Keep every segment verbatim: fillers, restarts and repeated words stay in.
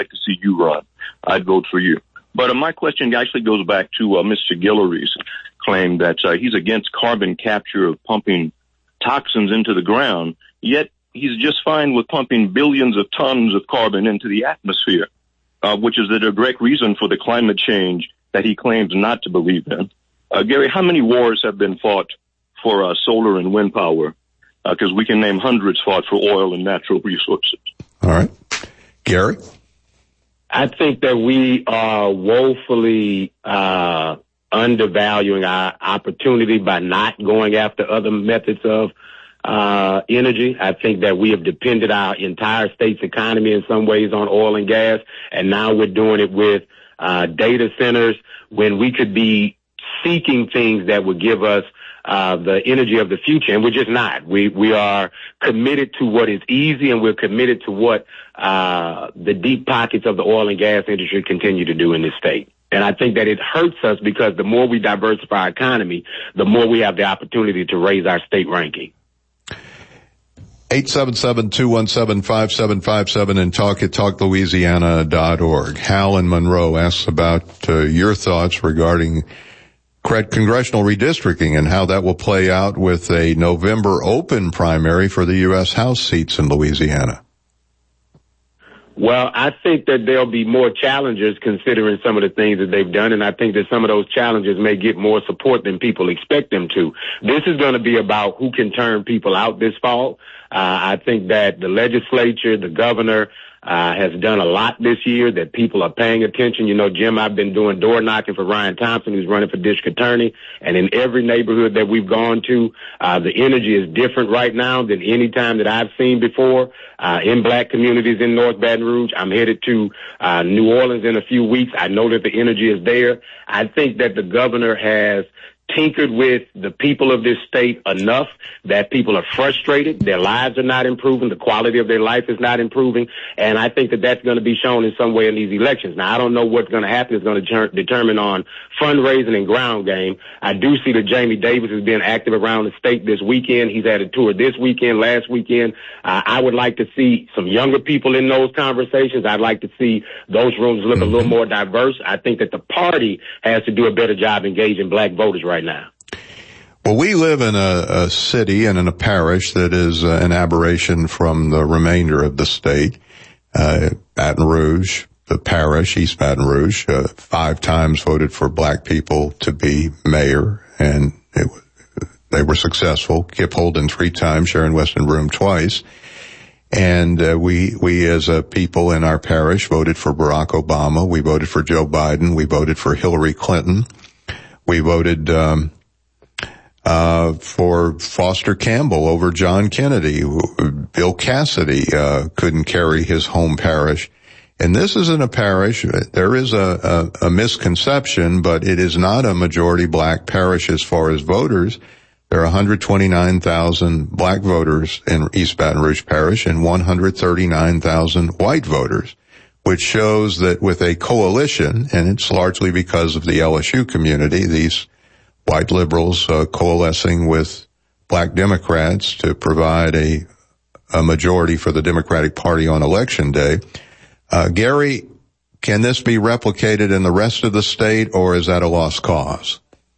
like to see you run, I'd vote for you. But uh, my question actually goes back to uh, Mister Guillory's claim that uh, he's against carbon capture of pumping toxins into the ground, yet he's just fine with pumping billions of tons of carbon into the atmosphere, uh, which is the direct reason for the climate change that he claims not to believe in. Uh, Gary, how many wars have been fought for uh, solar and wind power? Because uh, we can name hundreds fought for oil and natural resources. All right. Gary? I think that we are woefully uh undervaluing our opportunity by not going after other methods of uh energy. I think that we have depended our entire state's economy in some ways on oil and gas, and now we're doing it with uh data centers when we could be seeking things that would give us uh the energy of the future, and we're just not. We we are committed to what is easy, and we're committed to what uh the deep pockets of the oil and gas industry continue to do in this state. And I think that it hurts us because the more we diversify our economy, the more we have the opportunity to raise our state ranking. eight seven seven, two one seven, five seven five seven and talk at talk louisiana dot org. Hal in Monroe asks about uh, your thoughts regarding congressional redistricting and how that will play out with a November open primary for the U S House seats in Louisiana. Well, I think that there'll be more challengers considering some of the things that they've done, and I think that some of those challenges may get more support than people expect them to. This is going to be about who can turn people out this fall. Uh, I think that the legislature, the governor, uh, has done a lot this year, that people are paying attention. You know, Jim, I've been doing door knocking for Ryan Thompson, who's running for district attorney, and in every neighborhood that we've gone to, uh, the energy is different right now than any time that I've seen before. Uh, in black communities in North Baton Rouge, I'm headed to, uh, New Orleans in a few weeks. I know that the energy is there. I think that the governor has tinkered with the people of this state enough that people are frustrated. Their lives are not improving. The quality of their life is not improving. And I think that that's going to be shown in some way in these elections. Now, I don't know what's going to happen. It's going to ter- determine on fundraising and ground game. I do see that Jamie Davis has been active around the state this weekend. He's had a tour this weekend, last weekend. Uh, I would like to see some younger people in those conversations. I'd like to see those rooms look a little more diverse. I think that the party has to do a better job engaging black voters right now. Well, we live in a, a city and in a parish that is uh, an aberration from the remainder of the state. Uh, Baton Rouge, the parish, East Baton Rouge, uh, five times voted for black people to be mayor, and it, they were successful. Kip Holden three times, Sharon Weston Broome twice. And uh, we, we as a people in our parish voted for Barack Obama. We voted for Joe Biden. We voted for Hillary Clinton. We voted um uh for Foster Campbell over John Kennedy. Bill Cassidy uh couldn't carry his home parish. And this isn't a parish. There is a, a, a misconception, but it is not a majority black parish as far as voters. There are one hundred twenty-nine thousand black voters in East Baton Rouge Parish and one hundred thirty-nine thousand white voters, which shows that with a coalition, and it's largely because of the L S U community, these white liberals uh, coalescing with black Democrats to provide a, a majority for the Democratic Party on Election Day. Uh, Gary, can this be replicated in the rest of the state, or is that a lost cause?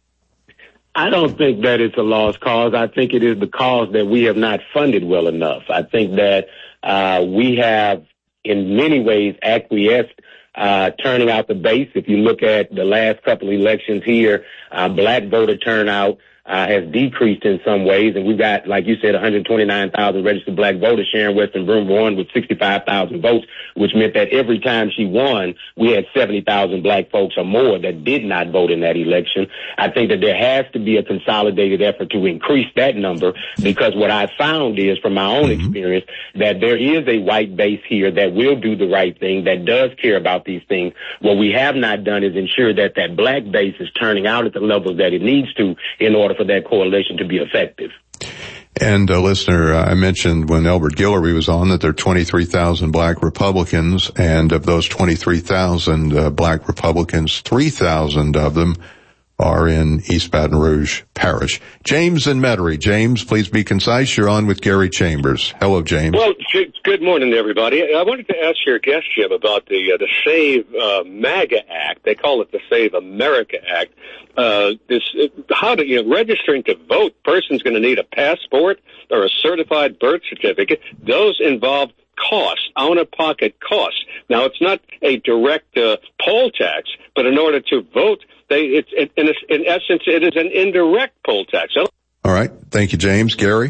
I don't think that it's a lost cause. I think it is the cause that we have not funded well enough. I think that uh we have in many ways acquiesced, uh, turning out the base. If you look at the last couple of elections here, uh, black voter turnout, uh, has decreased in some ways. And we've got, like you said, one hundred twenty-nine thousand registered black voters. Sharon Weston Broome won with sixty-five thousand votes, which meant that every time she won, we had seventy thousand black folks or more that did not vote in that election. I think that there has to be a consolidated effort to increase that number, because what I found is, from my own mm-hmm. experience, that there is a white base here that will do the right thing, that does care about these things. What we have not done is ensure that that black base is turning out at the levels that it needs to in order for that coalition to be effective. And uh, listener, uh, I mentioned when Elbert Guillory was on that there are twenty-three thousand black Republicans, and of those twenty-three thousand uh, black Republicans, three thousand of them are in East Baton Rouge Parish. James in Metairie. James, please be concise. You're on with Gary Chambers. Hello, James. Well, Good morning, everybody. I wanted to ask your guest, Jim, about the uh, the Save uh, MAGA Act. They call it the Save America Act. Uh, this how to you know registering to vote. Person's going to need a passport or a certified birth certificate. Those involve costs, out-of-pocket costs. Now, it's not a direct uh, poll tax, but in order to vote, they it's it, in, in essence it is an indirect poll tax. All right, thank you, James. Gary.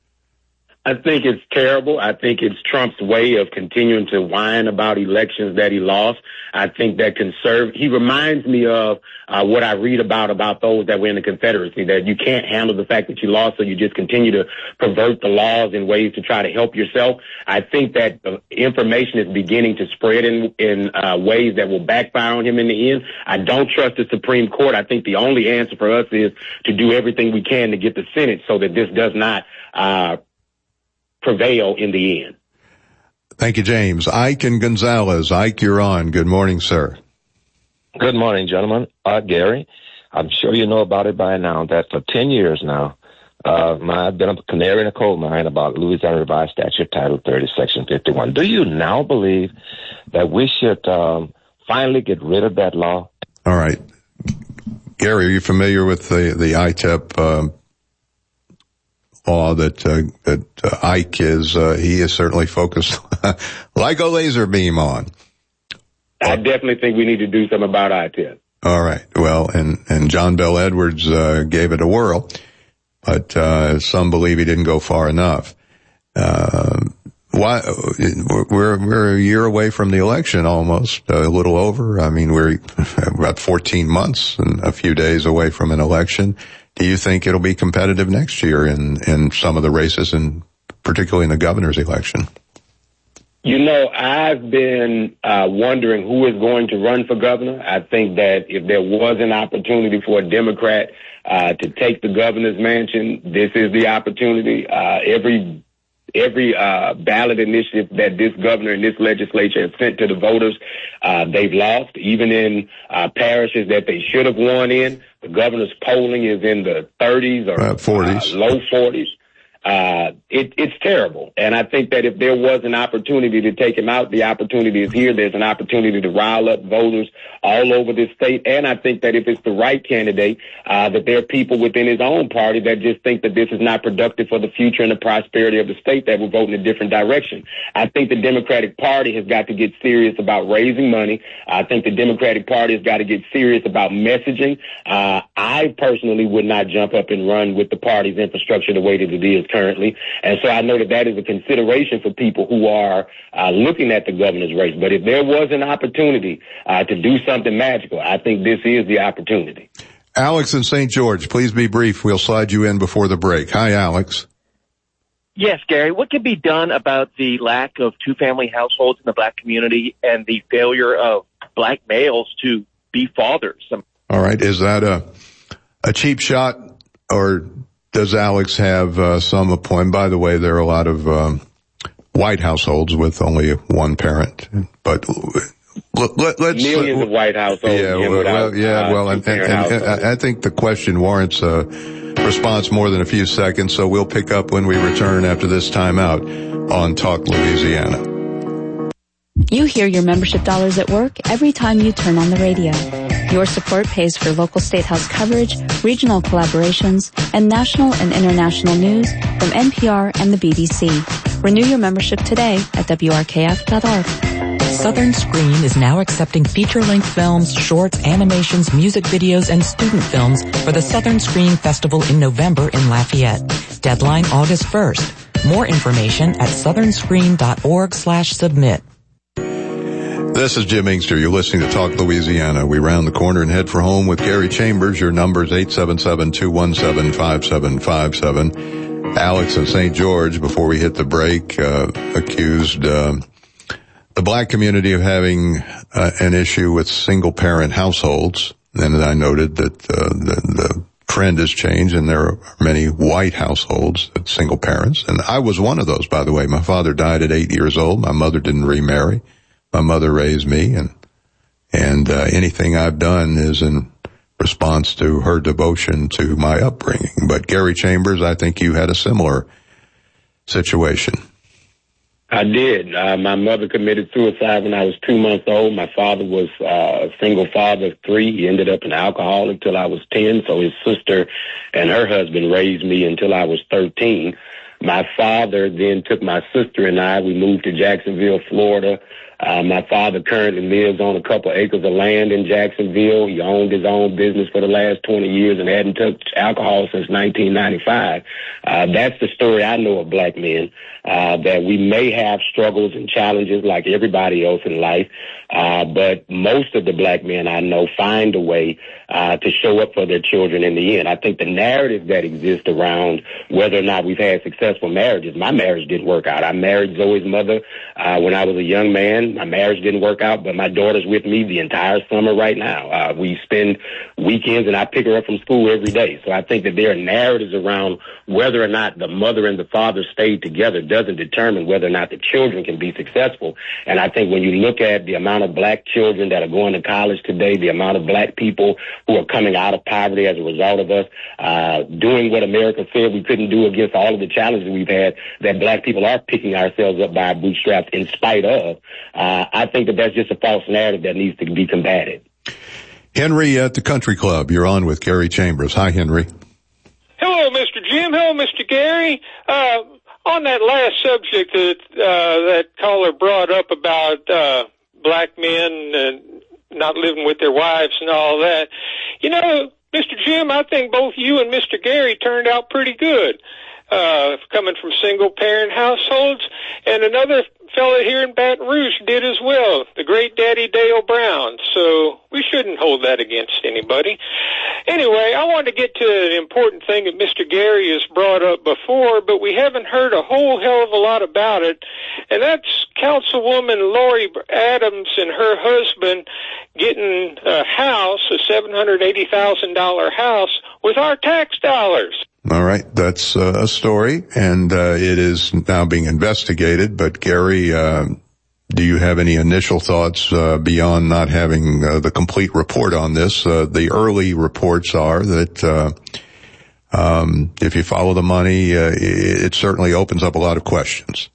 I think it's terrible. I think it's Trump's way of continuing to whine about elections that he lost. I think that conserv- he reminds me of uh, what I read about about those that were in the Confederacy, that you can't handle the fact that you lost, so you just continue to pervert the laws in ways to try to help yourself. I think that uh, information is beginning to spread in, in uh, ways that will backfire on him in the end. I don't trust the Supreme Court. I think the only answer for us is to do everything we can to get the Senate so that this does not uh prevail in the end. Thank you, James. Ike and Gonzalez. Ike, you're on. Good morning, sir. Good morning, gentlemen. Uh, Gary, I'm sure you know about it by now that for ten years now, uh, my, I've been a canary in a coal mine about Louisiana Revised Statute Title thirty, Section fifty-one. Do you now believe that we should um, finally get rid of that law? All right. Gary, are you familiar with the, the I T E P um, law that uh, that uh, Ike is uh, he is certainly focused like a laser beam on? I definitely think we need to do something about I T E P. All right. Well, and and John Bell Edwards uh, gave it a whirl, but uh, some believe he didn't go far enough. Uh, why we're we're a year away from the election, almost a little over. I mean, we're about fourteen months and a few days away from an election. Do you think it'll be competitive next year in, in some of the races, and particularly in the governor's election? You know, I've been uh, wondering who is going to run for governor. I think that if there was an opportunity for a Democrat uh, to take the governor's mansion, this is the opportunity. Uh, every Every uh, ballot initiative that this governor and this legislature have sent to the voters, uh, they've lost. Even in uh, parishes that they should have won in, the governor's polling is in the thirties or uh, forties. Uh, low forties. Uh, it, it's terrible. And I think that if there was an opportunity to take him out, the opportunity is here. There's an opportunity to rile up voters all over this state. And I think that if it's the right candidate, uh, that there are people within his own party that just think that this is not productive for the future and the prosperity of the state that will vote in a different direction. I think the Democratic Party has got to get serious about raising money. I think the Democratic Party has got to get serious about messaging. Uh, I personally would not jump up and run with the party's infrastructure the way that it is currently. And so I know that that is a consideration for people who are uh, looking at the governor's race. But if there was an opportunity uh, to do something magical, I think this is the opportunity. Alex in Saint George, please be brief. We'll slide you in before the break. Hi, Alex. Yes, Gary. What can be done about the lack of two-family households in the black community and the failure of black males to be fathers? All right. Is that a, a cheap shot, or does Alex have uh, some point? By the way, there are a lot of um, white households with only one parent, but let, let, let's millions uh, of white households. Yeah, well, well, yeah, uh, well, and, and, and, and I think the question warrants a response more than a few seconds, so we'll pick up when we return after this timeout on Talk Louisiana. You hear your membership dollars at work every time you turn on the radio. Your support pays for local State House coverage, regional collaborations, and national and international news from N P R and the B B C. Renew your membership today at W R K F dot org. Southern Screen is now accepting feature-length films, shorts, animations, music videos, and student films for the Southern Screen Festival in November in Lafayette. Deadline August first. More information at southern screen dot org slash submit. This is Jim Inkster. You're listening to Talk Louisiana. We round the corner and head for home with Gary Chambers. Your number is eight seven seven, two one seven, five seven five seven. Alex in Saint George, before we hit the break, uh, accused uh, the black community of having uh, an issue with single-parent households. And I noted that uh, the, the trend has changed, and there are many white households, single parents. And I was one of those, by the way. My father died at eight years old. My mother didn't remarry. My mother raised me, and and uh, anything I've done is in response to her devotion to my upbringing. But Gary Chambers, I think you had a similar situation. I did. Uh, my mother committed suicide when I was two months old. My father was uh, a single father of three. He ended up an alcoholic till I was ten, so his sister and her husband raised me until I was thirteen. My father then took my sister and I. We moved to Jacksonville, Florida. Uh, my father currently lives on a couple acres of land in Jacksonville. He owned his own business for the last twenty years and hadn't touched alcohol since nineteen ninety-five. Uh, that's the story I know of black men, uh, that we may have struggles and challenges like everybody else in life. Uh, but most of the black men I know find a way, uh, to show up for their children in the end. I think the narrative that exists around whether or not we've had successful marriages, my marriage didn't work out. I married Zoe's mother, uh, when I was a young man. My marriage didn't work out, but my daughter's with me the entire summer right now. Uh, we spend weekends and I pick her up from school every day. So I think that there are narratives around whether or not the mother and the father stayed together doesn't determine whether or not the children can be successful. And I think when you look at the amount of black children that are going to college today, the amount of black people who are coming out of poverty as a result of us, uh, doing what America said we couldn't do against all of the challenges we've had, that black people are picking ourselves up by our bootstraps in spite of, uh, I think that that's just a false narrative that needs to be combated. Henry at the Country Club, you're on with Gary Chambers. Hi, Henry. Hello, Mister Jim. Hello, Mister Gary. Uh, on that last subject that, uh, that caller brought up about, uh, black men and not living with their wives and all that, you know, Mister Jim, I think both you and Mister Gary turned out pretty good, uh, coming from single parent households, and another fella here in Baton Rouge did as well, the great Daddy Dale Brown. So we shouldn't hold that against anybody. Anyway, I wanted to get to an important thing that Mister Gary has brought up before, but we haven't heard a whole hell of a lot about it, and that's Councilwoman Lori Adams and her husband getting a house, a seven hundred eighty thousand dollars house, with our tax dollars. All right, that's uh, a story, and uh, it is now being investigated. But Gary, uh, do you have any initial thoughts uh, beyond not having uh, the complete report on this? Uh, the early reports are that uh, um, if you follow the money, uh, it, it certainly opens up a lot of questions.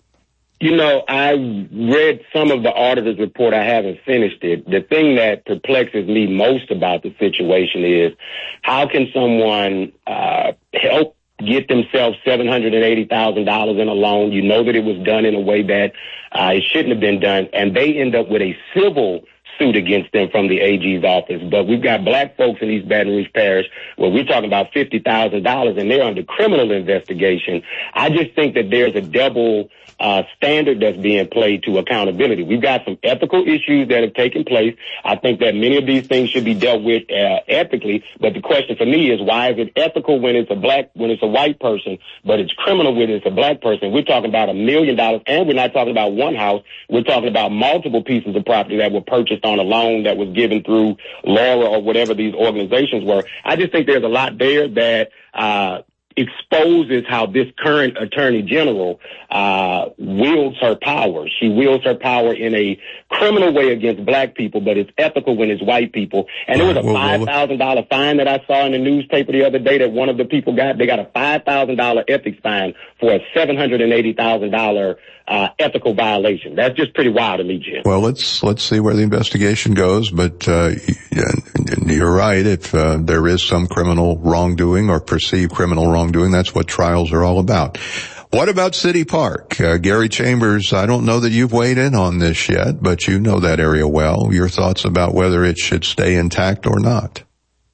You know, I read some of the auditor's report. I haven't finished it. The thing that perplexes me most about the situation is how can someone uh help get themselves seven hundred eighty thousand dollars in a loan? You know that it was done in a way that uh, it shouldn't have been done, and they end up with a civil suit against them from the A G's office. But we've got black folks in East Baton Rouge Parish where we're talking about fifty thousand dollars, and they're under criminal investigation. I just think that there's a double uh standard that's being played to accountability. We've got some ethical issues that have taken place. I think that many of these things should be dealt with uh, ethically, but the question for me is, why is it ethical when it's a black, when it's a white person, but it's criminal when it's a black person? We're talking about a million dollars, and we're not talking about one house. We're talking about multiple pieces of property that were purchased on a loan that was given through Laura or whatever these organizations were. I just think there's a lot there that uh exposes how this current attorney general uh wields her power. She wields her power in a criminal way against black people, but it's ethical when it's white people. And there was a five thousand dollars fine that I saw in the newspaper the other day that one of the people got. They got a five thousand dollars ethics fine for a seven hundred eighty thousand dollars uh ethical violation. That's just pretty wild to me, Jim. Well, let's let's see where the investigation goes, but uh you're right. If uh, there is some criminal wrongdoing or perceived criminal wrongdoing, that's what trials are all about. What about City Park? Uh, Gary Chambers, I don't know that you've weighed in on this yet, but you know that area well. Your thoughts about whether it should stay intact or not?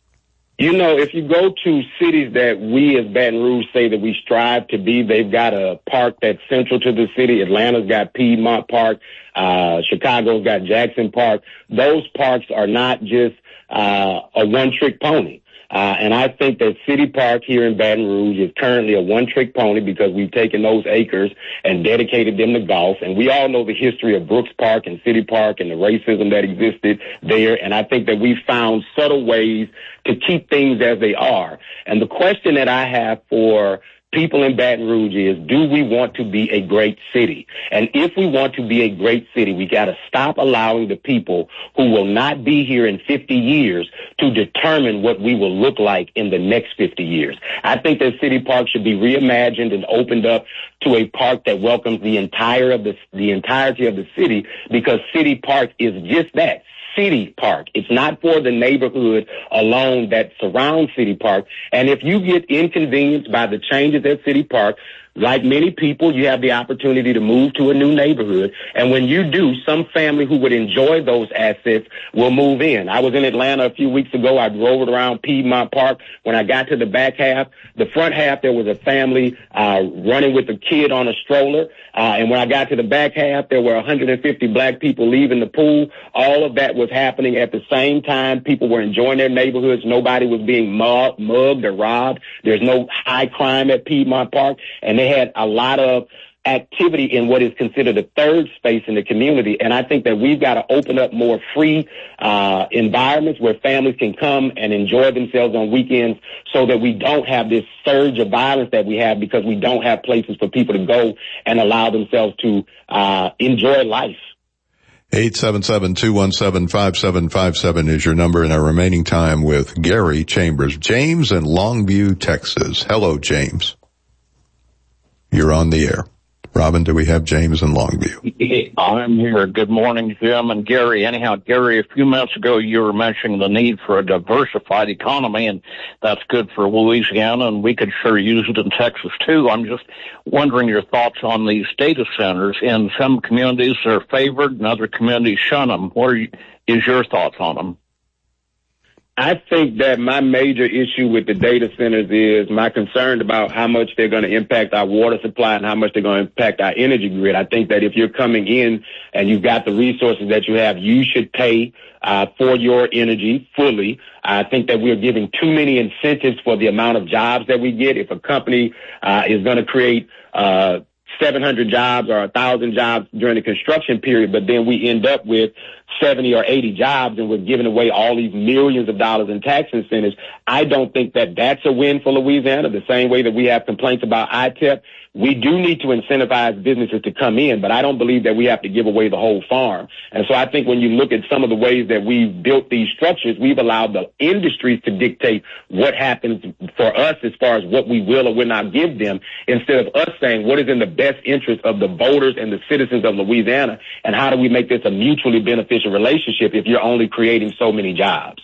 You know, if you go to cities that we as Baton Rouge say that we strive to be, they've got a park that's central to the city. Atlanta's got Piedmont Park. Uh, Chicago's got Jackson Park. Those parks are not just uh, a one-trick pony. Uh, and I think that City Park here in Baton Rouge is currently a one-trick pony because we've taken those acres and dedicated them to golf. And we all know the history of Brooks Park and City Park and the racism that existed there. And I think that we've found subtle ways to keep things as they are. And the question that I have for people in Baton Rouge is, do we want to be a great city? And if we want to be a great city, we got to stop allowing the people who will not be here in fifty years to determine what we will look like in the next fifty years. I think that City Park should be reimagined and opened up to a park that welcomes the entire of the, the entirety of the city, because City Park is just that. City Park. It's not for the neighborhood alone that surrounds City Park. And if you get inconvenienced by the changes at City Park, like many people, you have the opportunity to move to a new neighborhood. And when you do, some family who would enjoy those assets will move in. I was in Atlanta a few weeks ago. I drove around Piedmont Park. When I got to the back half, the front half, there was a family uh running with a kid on a stroller. Uh, and when I got to the back half, there were one hundred fifty black people leaving the pool. All of that was happening at the same time. People were enjoying their neighborhoods. Nobody was being mugged, mugged or robbed. There's no high crime at Piedmont Park. And they had a lot of activity in what is considered a third space in the community. And I think that we've got to open up more free uh environments where families can come and enjoy themselves on weekends, so that we don't have this surge of violence that we have, because we don't have places for people to go and allow themselves to uh enjoy life. eight seven seven, two one seven, five seven five seven is your number in our remaining time with Gary Chambers. James in Longview, Texas. Hello, James. You're on the air. Robin, do we have James in Longview? I'm here. Good morning, Jim and Gary. Anyhow, Gary, a few minutes ago you were mentioning the need for a diversified economy, and that's good for Louisiana, and we could sure use it in Texas too. I'm just wondering your thoughts on these data centers. In some communities they're favored, and other communities shun them. What are you, is your thoughts on them? I think that my major issue with the data centers is my concern about how much they're going to impact our water supply and how much they're going to impact our energy grid. I think that if you're coming in and you've got the resources that you have, you should pay uh for your energy fully. I think that we're giving too many incentives for the amount of jobs that we get. If a company uh is going to create uh seven hundred jobs or one thousand jobs during the construction period, but then we end up with seventy or eighty jobs and we're giving away all these millions of dollars in tax incentives, I don't think that that's a win for Louisiana. The same way that we have complaints about I T E P, we do need to incentivize businesses to come in, but I don't believe that we have to give away the whole farm. And so I think when you look at some of the ways that we've built these structures, we've allowed the industries to dictate what happens for us as far as what we will or will not give them, instead of us saying what is in the best interest of the voters and the citizens of Louisiana, and how do we make this a mutually beneficial relationship if you're only creating so many jobs.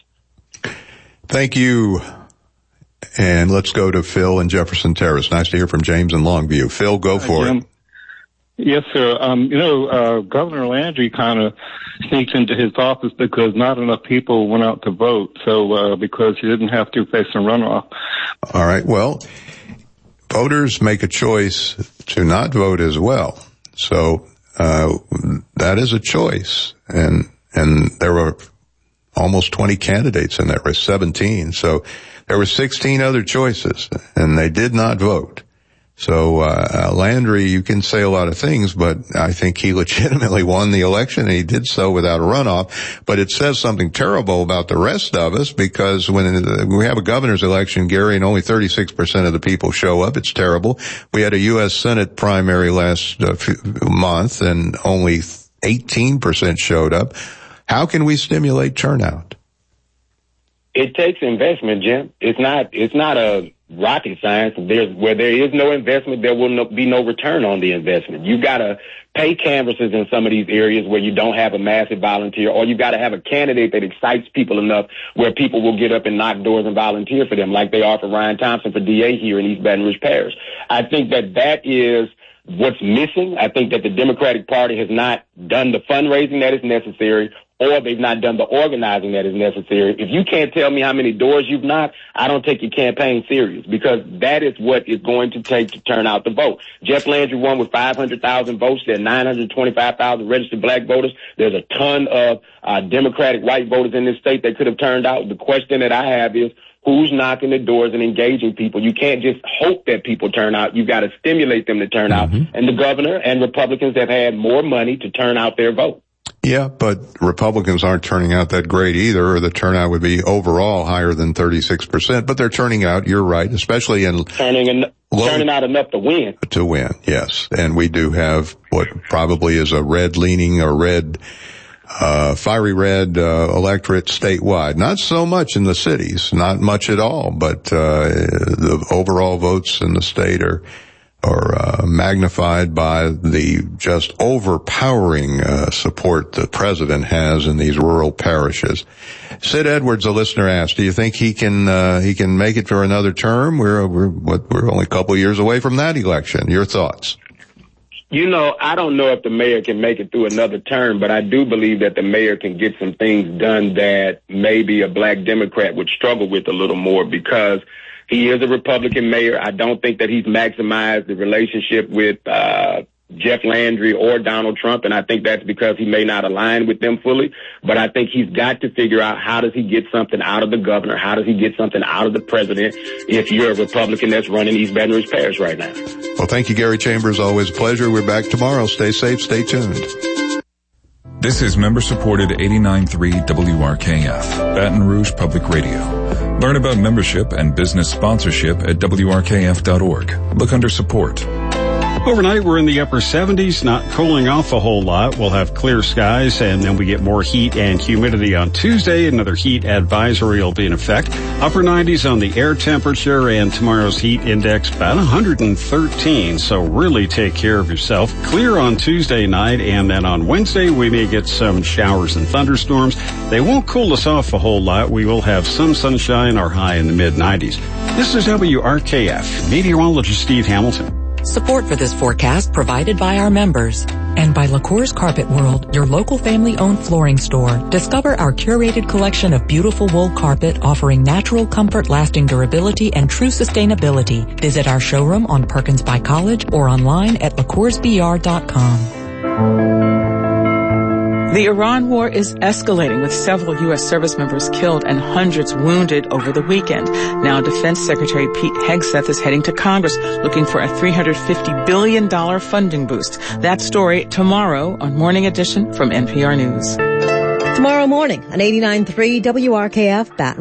Thank you. And let's go to Phil in Jefferson Terrace. Nice to hear from James in Longview. Phil, go Hi, for Jim. it. Yes, sir. Um, you know, uh, Governor Landry kind of sneaks into his office because not enough people went out to vote. So, uh, because he didn't have to face a runoff. All right. Well, voters make a choice to not vote as well. So, uh, that is a choice. And, and there were almost twenty candidates in there, or seventeen. So there were sixteen other choices, and they did not vote. So, uh, Landry, you can say a lot of things, but I think he legitimately won the election, and he did so without a runoff. But it says something terrible about the rest of us, because when we have a governor's election, Gary, and only thirty-six percent of the people show up, it's terrible. We had a U S Senate primary last uh, month, and only eighteen percent showed up. How can we stimulate turnout? It takes investment, Jim. It's not, it's not a rocket science. There's, where there is no investment, there will no, be no return on the investment. You've got to pay canvassers in some of these areas where you don't have a massive volunteer, or you've got to have a candidate that excites people enough where people will get up and knock doors and volunteer for them, like they are for Ryan Thompson for D A here in East Baton Rouge Parish. I think that that is what's missing. I think that the Democratic Party has not done the fundraising that is necessary, or they've not done the organizing that is necessary. If you can't tell me how many doors you've knocked, I don't take your campaign serious, because that is what it's going to take to turn out the vote. Jeff Landry won with five hundred thousand votes. There are nine hundred twenty-five thousand registered black voters. There's a ton of uh, Democratic white voters in this state that could have turned out. The question that I have is, who's knocking the doors and engaging people? You can't just hope that people turn out. You've got to stimulate them to turn out. Mm-hmm. And the governor and Republicans have had more money to turn out their vote. Yeah, but Republicans aren't turning out that great either, or the turnout would be overall higher than thirty-six percent, but they're turning out, you're right, especially in... Turning, en- low, turning out enough to win. To win, yes. And we do have what probably is a red-leaning or red, uh, fiery red, uh, electorate statewide. Not so much in the cities, not much at all, but, uh, the overall votes in the state are... or uh, magnified by the just overpowering uh, support the president has in these rural parishes. Sid Edwards, a listener, asked, do you think he can uh, he can make it for another term? We're we're what, we're only a couple of years away from that election. Your thoughts? You know, I don't know if the mayor can make it through another term, but I do believe that the mayor can get some things done that maybe a black Democrat would struggle with a little more, because he is a Republican mayor. I don't think that he's maximized the relationship with uh Jeff Landry or Donald Trump, and I think that's because he may not align with them fully. But I think he's got to figure out, how does he get something out of the governor? How does he get something out of the president if you're a Republican that's running East Baton Rouge Parish right now? Well, thank you, Gary Chambers. Always a pleasure. We're back tomorrow. Stay safe. Stay tuned. This is member-supported eighty-nine point three W R K F, Baton Rouge Public Radio. Learn about membership and business sponsorship at W R K F dot org. Look under support. Overnight, we're in the upper seventies, not cooling off a whole lot. We'll have clear skies, and then we get more heat and humidity on Tuesday. Another heat advisory will be in effect. Upper nineties on the air temperature, and tomorrow's heat index about one hundred thirteen. So really take care of yourself. Clear on Tuesday night, and then on Wednesday we may get some showers and thunderstorms. They won't cool us off a whole lot. We will have some sunshine, our high in the mid nineties. This is W R K F. Meteorologist Steve Hamilton. Support for this forecast provided by our members and by LaCour's Carpet World, your local family-owned flooring store. Discover our curated collection of beautiful wool carpet offering natural comfort, lasting durability, and true sustainability. Visit our showroom on Perkins by College or online at lacours b r dot com. The Iran war is escalating, with several U S service members killed and hundreds wounded over the weekend. Now Defense Secretary Pete Hegseth is heading to Congress looking for a three hundred fifty billion dollars funding boost. That story tomorrow on Morning Edition from N P R News. Tomorrow morning on eighty-nine point three W R K F Baton